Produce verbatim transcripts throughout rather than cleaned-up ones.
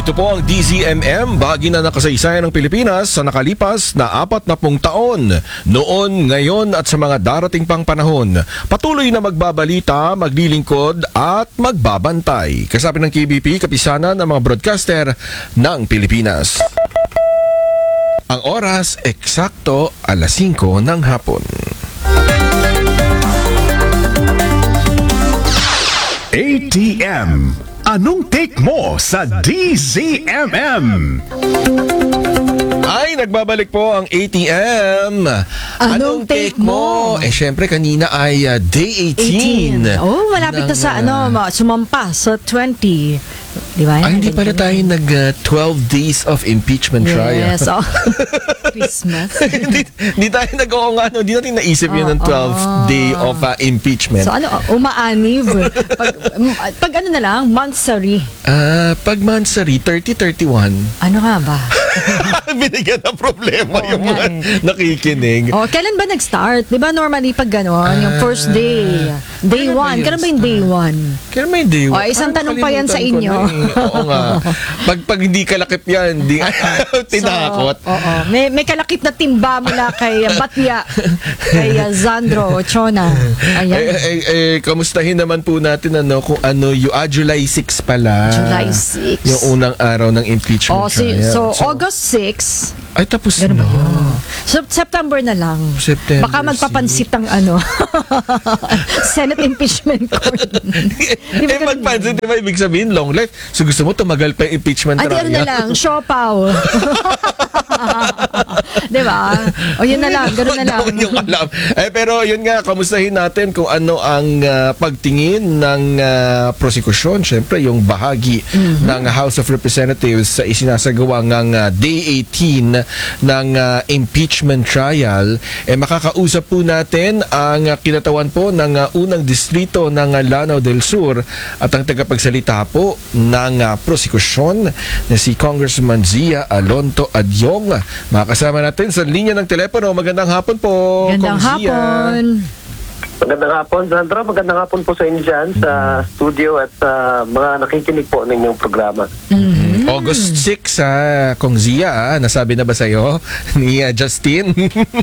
Ito po ang D Z M M, bahagi na nakasaysayan ng Pilipinas sa nakalipas na apat na pung taon. Noon, ngayon at sa mga darating pang panahon. Patuloy na magbabalita, maglilingkod at magbabantay. Kasabi ng K B P, kapisanan ng mga broadcaster ng Pilipinas. Ang oras, eksakto alas singko ng hapon. A T M. Anong take mo sa D Z M M? Ay, nagbabalik po ang A T M. Anong take mo? Eh, syempre, kanina ay uh, day eighteen. Oh, malapit ng, na sa uh, ano, ma- sumampa sa twenty. Di ba? Ay, hindi pala tayo nag uh, twelve days of impeachment trial. Yes, oh. Christmas. Hindi hindi tayo nag-oo nga, no? Hindi natin naisip yun ng twelfth day of uh, impeachment. So ano, umaanib. Pag, pag ano na lang, monthsary. Ah, pag Mansari, thirty thirty-one. Ano nga ba? Binigyan ng problema Oo yung nga mga eh. nakikinig. Oh, kailan ba nag-start? Di ba normally pag gano'n, yung Ah, first day, day kailan ba one. yun Kailan ba yung day one? Kaya may day one. Oh, isang Parang tanong pa yan sa nakalimutan ko inyo. na eh. Oo nga. Pag, pag hindi kalakip yan, hindi tinakot. So, oo. May, may kalakip na timba mula kay uh, Batya, kay uh, Zandro Ochona. Eh, Ayan. eh, eh, kamustahin naman po natin ano, kung ano, yung ah, July six pala. July six. Yung unang araw ng impeachment Oh, si, trial. so, August sixth. Ay, tapos Ganun na. ba yun? So, September na lang. September Baka magpapansit ang ano. Senate impeachment court. Di ba eh, ganun magpansin, di ba, ibig sabihin, long life. So, gusto mo tumagal pa yung impeachment Ay, di trial? ano na lang, siopaw. Di ba? O yun na lang, gano'n na lang. Doon yung alam. Eh, pero yun nga, kamustahin natin kung ano ang uh, pagtingin ng uh, prosekusyon. Siyempre, yung bahagi mm-hmm. ng House of Representatives sa isinasagawa ng uh, day eighteen ng uh, impeachment trial. Eh, makakausap po natin ang uh, kinatawan po ng uh, unang distrito ng uh, Lanao del Sur at ang tagapagsalita po ng uh, prosekusyon na si Congressman Zia Alonto Adyong. Makakasama natin sa linya ng telepono. Magandang hapon po, Magandang Kong Zia. hapon. Magandang hapon, Sandra. Magandang hapon po sa inyo dyan sa studio at sa mga nakikinig po ng inyong programa. Mm-hmm. August six, ha, Kong Zia, ha? Nasabi na ba sa'yo ni uh, Justin?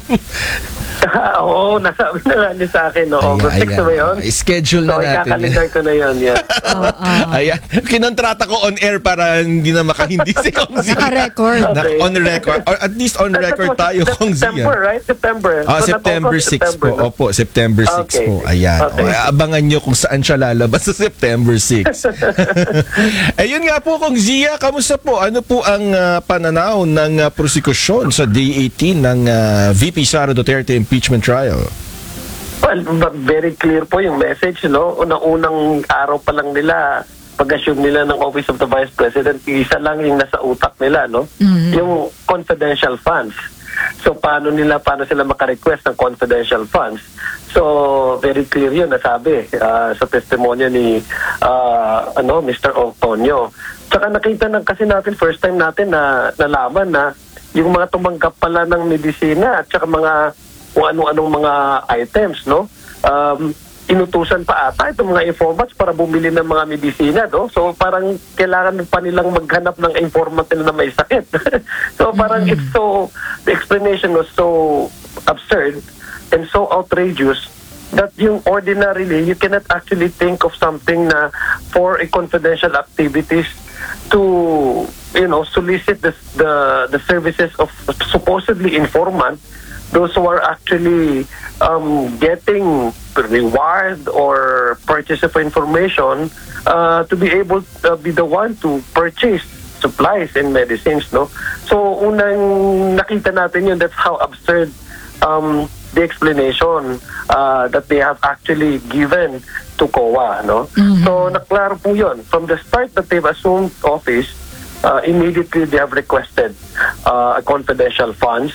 Oo, nasabi na nga niya sa akin. No? August six na ba yun? Schedule na So, natin. ikakalendar ko na yun. Yeah. Oo, oo. Ayan. Kinontrata ko on air para hindi na makahindi si Kong Zia. Naka-record. Na, Okay. on record. Or at least on record tayo, Kong September, Zia. right? September. Ah, So, September not August, six September, po. no? Opo, September six Okay. po. Ayan. Okay. O, abangan nyo kung saan siya lalabas sa September six. Ayun nga po, Kong Zia, kamusta po? Ano po ang uh, pananaw ng uh, prosekusyon sa day eighteen ng uh, V P Sara Duterte impeachment trial? Well, very clear po yung message, no? Unang-unang araw pa lang nila, pag-assume nila ng Office of the Vice President, isa lang yung nasa utak nila, no? Mm-hmm. Yung confidential funds. So, paano nila, paano sila makarequest ng confidential funds? So, very clear yun, nasabi uh, sa testimonya ni uh, ano, Mister Antonio. Tsaka nakita na kasi natin, first time natin na nalaman na yung mga tumanggap pala ng medisina at tsaka mga kung ano-anong mga items, no? Um, inutusan pa ata itong mga informants para bumili ng mga medisina, no? So parang kailangan pa nilang maghanap ng informant nila na may sakit. So parang mm-hmm. it's so, the explanation was so absurd and so outrageous that yung ordinarily, you cannot actually think of something na for a confidential activities to, you know, solicit the, the, the services of supposedly informant, those who are actually um, getting reward or purchase of information uh, to be able to be the one to purchase supplies and medicines, no? So, unang nakita natin yun, that's how absurd um, the explanation uh, that they have actually given to C O A, no? Mm-hmm. So, naklaro po yun. From the start that they've assumed office, uh, immediately they have requested uh, confidential funds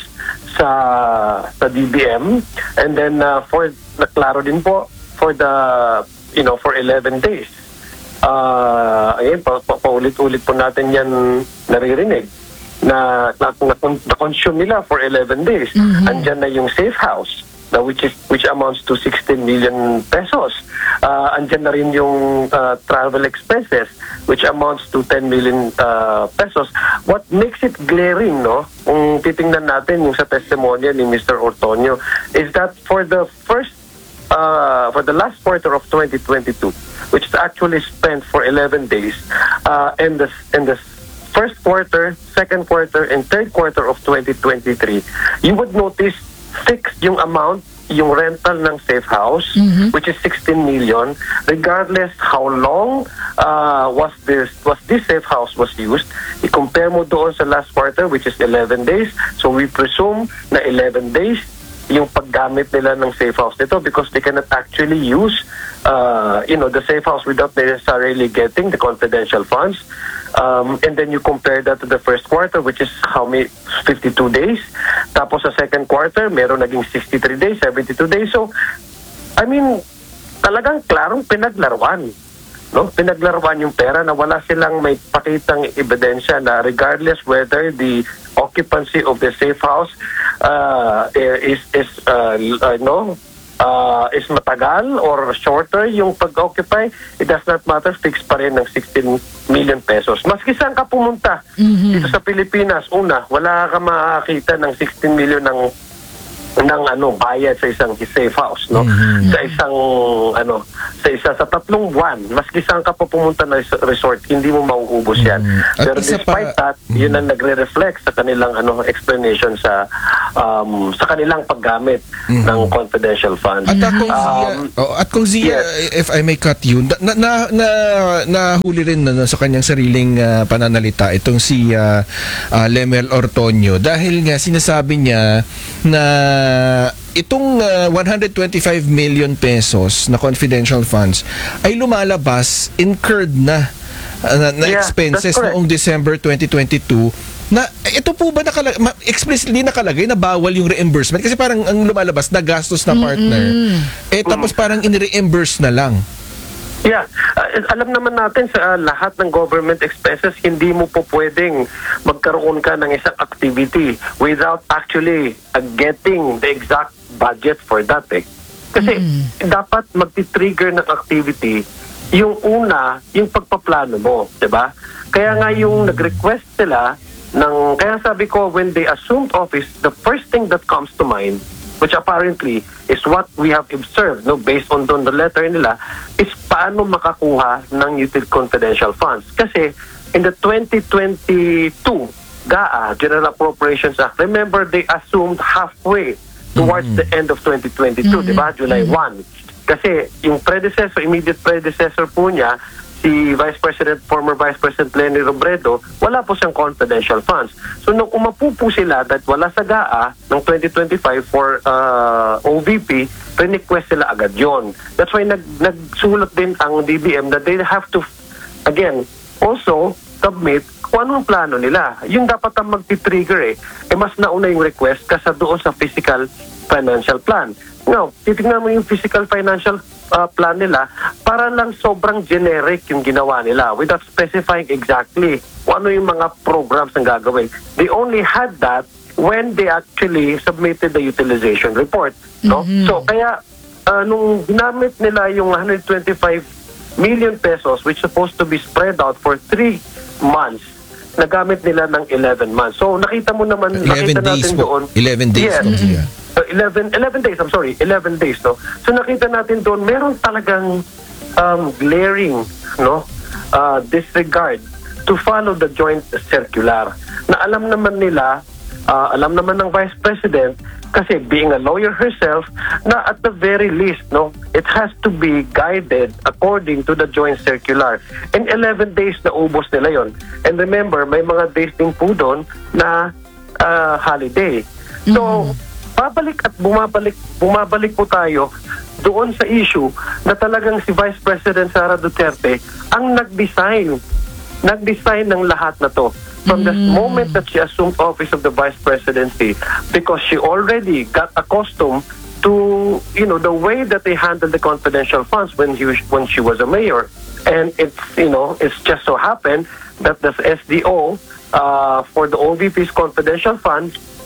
sa sa D B M, and then uh, for naklaro din po for the you know for eleven days. Uh, ayun, pa, pa, paulit-ulit po natin yan naririnig na na, na, na consume nila for eleven days. Mm-hmm. Andyan na yung safe house. na which is which amounts to sixteen million pesos. Uh, andyan na rin yung uh, travel expenses which amounts to ten million uh, pesos. What makes it glaring, no, kung titingnan natin yung sa testimonya ni Mister Ortonio, is that for the first uh, for the last quarter of twenty twenty-two, which is actually spent for eleven days, uh, and the and the first quarter, second quarter, and third quarter of twenty twenty-three, you would notice fixed yung amount, yung rental ng safe house, mm-hmm. which is sixteen million, regardless how long uh, was this was this safe house was used. I-compare mo doon sa last quarter, which is eleven days. So we presume na eleven days yung paggamit nila ng safe house nito because they cannot actually use uh, you know, the safe house without necessarily getting the confidential funds. Um, and then you compare that to the first quarter, which is how many, fifty-two days. Tapos sa second quarter, meron naging sixty-three days, seventy-two days. So, I mean, talagang klarong pinaglaruan. No? Pinaglaruan yung pera na wala silang may pakitang ebidensya na regardless whether the occupancy of the safe house uh, is, is uh, uh, no, Uh, is matagal or shorter yung pag-occupy, it does not matter, fixed pa rin ng sixteen million pesos. Maski saan ka pumunta mm-hmm. dito sa Pilipinas, una, wala ka makakita ng sixteen million ng ng ano bayad sa isang safe house, no? Mm-hmm. Sa isang ano sa isa sa tatlong buwan, maski saan ka pa pumunta na resort, hindi mo mauubos yan. Mm-hmm. Pero despite pa, that, mm-hmm. yun ang nagre-reflect sa kanilang ano explanation sa um, sa kanilang paggamit mm-hmm. ng confidential funds. At kung um, oh, at kung Zia, yes. if I may cut you, na na na nahuli rin na, na sa kanyang sariling uh, pananalita itong si uh, uh, Lemel Ortonio dahil nga sinasabi niya na Uh, itong uh, one hundred twenty-five million pesos na confidential funds ay lumalabas incurred na uh, na, na yeah, expenses noong December twenty twenty-two na ito po ba nakala- explicitly nakalagay na bawal yung reimbursement kasi parang ang lumalabas na gastos na partner mm-hmm. eh tapos parang in-reimburse na lang. Yeah, uh, alam naman natin sa uh, lahat ng government expenses, hindi mo po pwedeng magkaroon ka ng isang activity without actually uh, getting the exact budget for that. Eh. Kasi mm. dapat magti-trigger ng activity yung una, yung pagpaplano mo, 'di ba? Kaya nga yung nag-request sila ng, kaya sabi ko, when they assumed office, the first thing that comes to mind, which apparently is what we have observed, no, based on don the letter nila, is paano makakuha ng utility confidential funds. Kasi in the twenty twenty-two G A A, General Appropriations Act, remember they assumed halfway towards mm-hmm. the end of twenty twenty-two, mm-hmm. di ba? July first. Kasi yung predecessor, immediate predecessor po niya, si Vice President, former Vice President Lenny Robredo, wala po siyang confidential funds. So nung umapu po sila that wala sa G A A ng twenty twenty-five for uh, O V P, request sila agad yon. That's why nag, nagsulat din ang D B M that they have to, again, also submit kung anong plano nila. Yung dapat ang magti-trigger eh, eh mas nauna yung request kasa doon sa physical financial plan. Now, titignan mo yung physical financial uh, plan nila, para lang sobrang generic yung ginawa nila without specifying exactly kung ano yung mga programs ang gagawin. They only had that when they actually submitted the utilization report. No? Mm-hmm. So, kaya uh, nung ginamit nila yung one hundred twenty-five million pesos which supposed to be spread out for three months, nagamit nila ng eleven months. So, nakita mo naman, nakita natin doon. eleven days. Yes. Mm-hmm. Uh, eleven, eleven days, I'm sorry, eleven days, no? So nakita natin doon, meron talagang um, glaring, no, uh, disregard to follow the joint circular. Na alam naman nila, uh, alam naman ng Vice President, kasi being a lawyer herself, na at the very least, no, it has to be guided according to the joint circular. And eleven days na ubos nila yon. And remember, may mga days din po doon na uh, holiday. So, mm-hmm. babalik at bumabalik, bumabalik po tayo doon sa issue na talagang si Vice President Sara Duterte ang nag-design, nag-design ng lahat na to. From the mm. moment that she assumed office of the Vice Presidency, because she already got accustomed to, you know, the way that they handled the confidential funds when he was, when she was a mayor. And it's, you know, it's just so happened that the S D O uh, for the O V P's confidential funds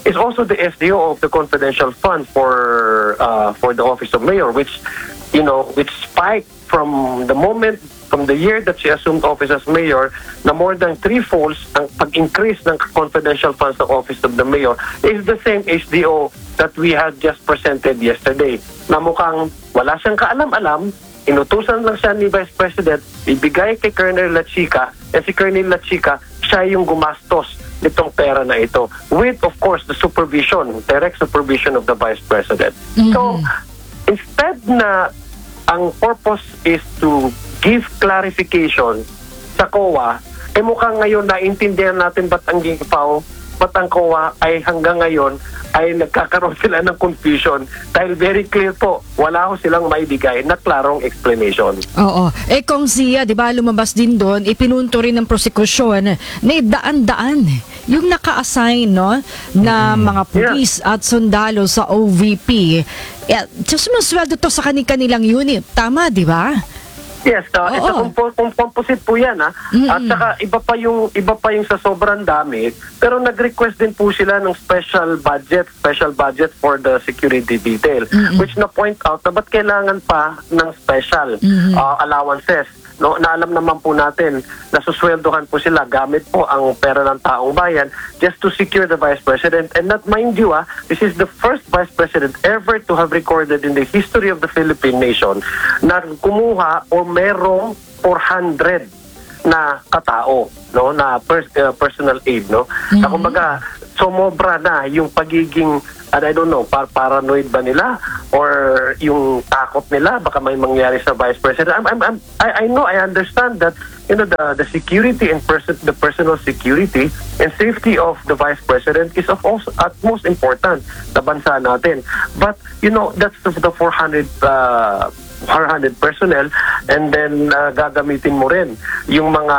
is also the S D O of the confidential fund for uh, for the office of mayor, which you know which spiked from the moment from the year that she assumed office as mayor, na more than three-folds ang pag-increase ng confidential funds sa office of the mayor is the same S D O that we had just presented yesterday. Na mukhang wala siyang kaalam-alam, inutusan lang siya ni Vice President, ibigay kay Colonel Lachica, at si Colonel Lachica, siya yung gumastos nitong pera na ito. With, of course, the supervision, direct supervision of the Vice President. Mhm. So, instead na ang purpose is to give clarification sa C O A, eh mukhang ngayon naintindihan natin ba't ang gipaw, ba't ang C O A ay hanggang ngayon ay nagkakaroon sila ng confusion dahil very clear po, wala ho silang maibigay na klarong explanation. Oo. Eh kung siya, di ba, lumabas din doon, ipinunto rin ng prosekusyon na daan-daan yung naka-assign, no, na mga pulis at sundalo sa O V P. Eh, sumusweldo to sa kani-kanilang unit. Tama, di ba? Yes, uh, Oo. ito compo- com- composite po 'yan, ha. Mm-mm. At saka iba pa yung iba pa yung sa sobrang dami, pero nag-request din po sila ng special budget, special budget for the security detail, which na point out na ba't kailangan pa ng special uh, allowances. No, na alam naman po natin na susweldohan po sila gamit po ang pera ng taong bayan just to secure the Vice President. And not mind you, ah, this is the first Vice President ever to have recorded in the history of the Philippine nation na kumuha o merong four hundred na katao, no, na pers- uh, personal aid, no. Na kumbaga sumobra na yung pagiging, and I don't know, par paranoid ba nila or yung takot nila baka may mangyari sa Vice President. I'm, I'm, I'm, I, I know, I understand that you know the the security and person the personal security and safety of the Vice President is of also utmost important sa bansa natin. But you know that's the, the four hundred uh, four hundred personnel, and then uh, gagamitin mo rin yung mga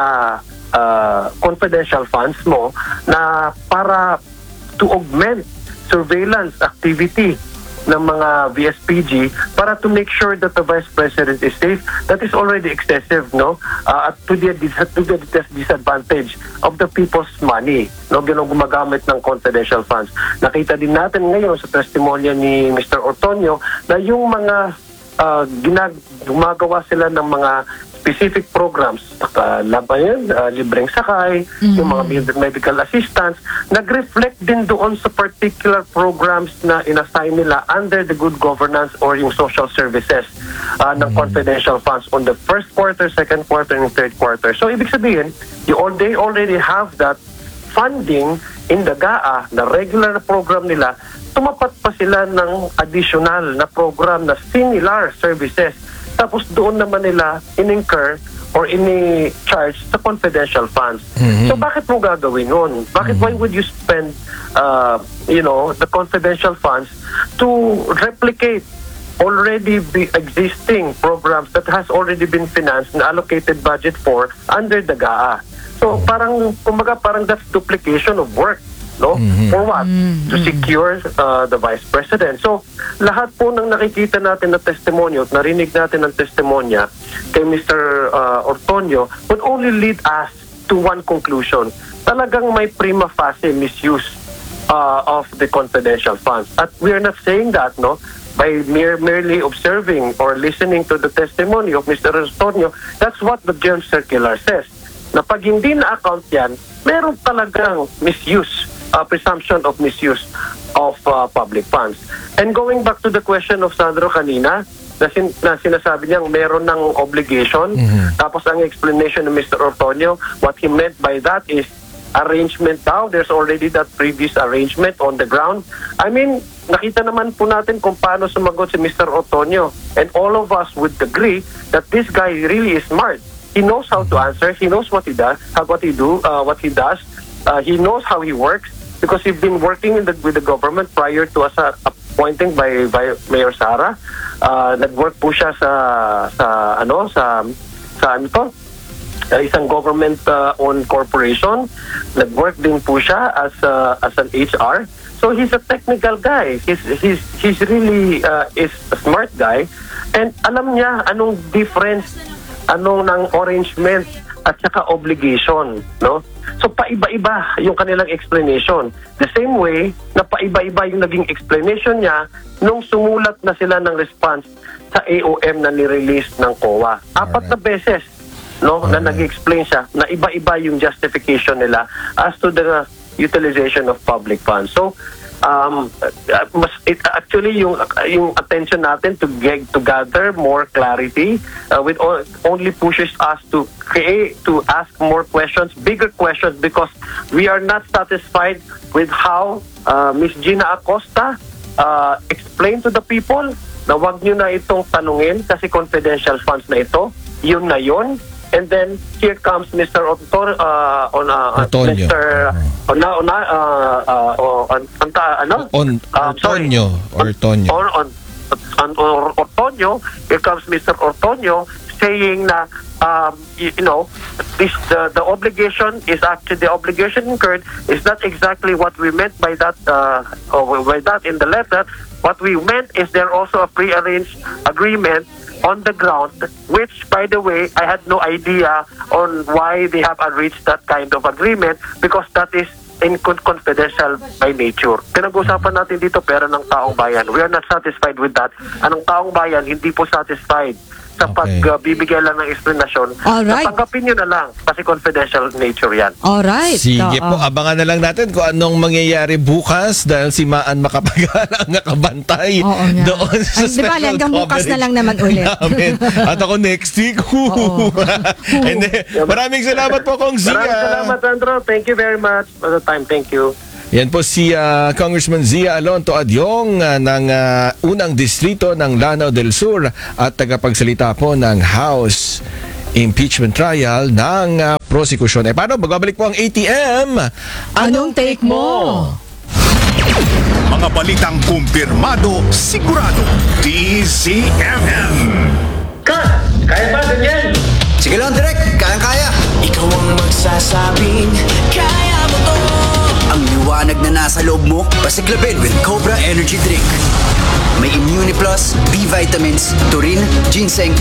uh, confidential funds mo na para to augment surveillance activity ng mga V S P G para to make sure that the Vice President is safe. That is already excessive, no? Uh, at to the, to the disadvantage of the people's money, no? Ganun gumagamit ng confidential funds. Nakita din natin ngayon sa testimonya ni Mister Ortonio na yung mga uh, ginag gumagawa sila ng mga specific programs, uh, laban, uh, libreng sakay, mm-hmm. yung mga med- medical assistance, nag-reflect din doon sa particular programs na inassign nila under the good governance or yung social services uh, ng mm-hmm. confidential funds on the first quarter, second quarter, and third quarter. So, ibig sabihin, you all, they already have that funding in the G A A, na regular na program nila, tumapat pa sila ng additional na program na similar services. Tapos doon naman nila in-incur or in-charge sa confidential funds. Mm-hmm. So bakit mo gagawin nun? Bakit, mm-hmm. why would you spend, uh, you know, the confidential funds to replicate already be existing programs that has already been financed and allocated budget for under the G A A? So parang, kumbaga parang that's duplication of work. No? Mm-hmm. For what? Mm-hmm. To secure uh, the Vice President. So, lahat po ng nakikita natin na testimonyo at narinig natin ng testimonya kay Mister Uh, Ortonio would only lead us to one conclusion. Talagang may prima facie misuse uh, of the confidential funds. At we're not saying that, no? By mere, merely observing or listening to the testimony of Mister Ortonio, that's what the Germ Circular says. Na pag hindi na-account yan, meron talagang misuse. Uh, presumption of misuse of uh, public funds. And going back to the question of Sandro kanina, na, sin- na sinasabi niyang meron ng obligation, mm-hmm. tapos ang explanation ng Mister Ortonio, what he meant by that is arrangement daw. There's already that previous arrangement on the ground. I mean, nakita naman po natin kung paano sumagot si Mister Ortonio. And all of us would agree that this guy really is smart. He knows how to answer. He knows what he does, how, what he do, uh, what he does. Uh, he knows how he works. Because he's been working in the, with the government prior to us uh, appointing by, by Mayor Sara. Uh, nag-work po siya sa sa ano sa sa ano to? Uh, isang government uh, owned corporation. Nag-work din po siya as uh, as an H R. So he's a technical guy. He's he's he's really uh, is a smart guy, and alam niya anong difference, anong ng arrangement at saka obligation, no? So paiba-iba yung kanilang explanation. The same way na paiba-iba yung naging explanation niya nung sumulat na sila ng response sa A O M na ni-release ng C O A. Apat na beses, no, na nag-explain siya na iba-iba yung justification nila as to the utilization of public funds. So um uh, mas it, actually yung yung attention natin to get to gather more clarity uh, with o- only pushes us to create to ask more questions, bigger questions, because we are not satisfied with how uh, Miss Gina Acosta uh, explained to the people na wag nyo na itong tanungin kasi confidential funds na ito, yun na yun. And then here comes Mister Otor, uh, on uh, Ortonio. Mister Ona Ona uh, uh, uh, on, on, ano? On, Um, sorry. Ortonio. Ortonio. On, on, on, on Ortonio, here comes Mister Ortonio saying na um, you, you know this the, the obligation is actually the obligation incurred is not exactly what we meant by that uh, or by that in the letter. What we meant is there also a pre-arranged agreement on the ground, which, by the way, I had no idea on why they have reached that kind of agreement, because that is in con- confidential by nature. Pinag-usapan natin dito pera ng taong bayan. We are not satisfied with that. Anong taong bayan hindi po satisfied sa Okay. pagbibigay lang ng explanation. Alright. Natanggapin nyo na lang kasi confidential nature yan. Alright. Sige Oo. po, abangan na lang natin kung anong mangyayari bukas dahil si Maan Makapagala ang nakabantay Oo nga. doon sa Ay, di ba, special hanggang bukas na coverage lang naman ulit. namin. At ako next week. Oo. Hindi. Maraming salamat po, Kong Zia. Maraming salamat, Andrew. Thank you very much for the time. Thank you. Yan po si ah, Congressman Zia Alonto Adyong ah, ng ah, unang distrito ng Lanao del Sur at tagapagsalita po ng House impeachment trial ng ah, prosecution. Eh paano? Magbabalik po ang A T M. Anong take mo? Mga balitang kumpirmado, sigurado. D Z M M. Cut! Kaya ba, Daniel? Sige lang, Direk. Kayang-kaya. Ikaw ang magsasabing kaya mo to. Ang liwanag na nasa loob mo, pasiklabin with Cobra Energy Drink. May Immuniplus, B vitamins, taurine, ginseng,